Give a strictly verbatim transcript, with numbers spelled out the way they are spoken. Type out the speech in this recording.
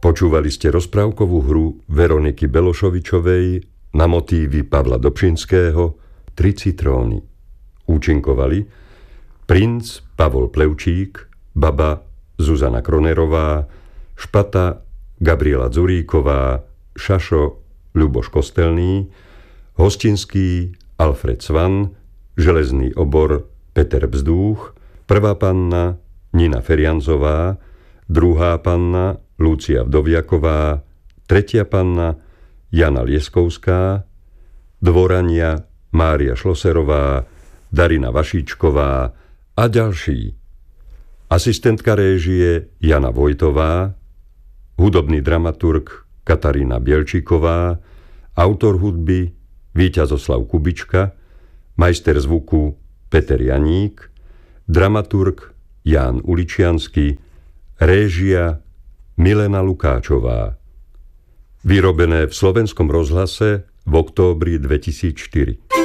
Počúvali ste rozprávkovú hru Veroniky Belošovičovej na motívy Pavla Dobšinského Tri citróny. Účinkovali princ Pavol Plevčík, baba Zuzana Kronerová, špata Gabriela Dzuríková, šašo Ľuboš Kostelný, hostinský Alfred Svan, železný obor Peter Bzdúch, prvá panna Nina Ferianzová, druhá panna Lúcia Vdoviaková, tretia panna Jana Lieskovská, dvorania Mária Šloserová, Darina Vašíčková a ďalší. Asistentka réžie Jana Vojtová, hudobný dramaturg Katarína Bielčíková, autor hudby Víťazoslav Kubička, majster zvuku Peter Janík, dramaturg Ján Uličiansky, réžia Milena Lukáčová. Vyrobené v Slovenskom rozhlase v októbri dvetisícštyri.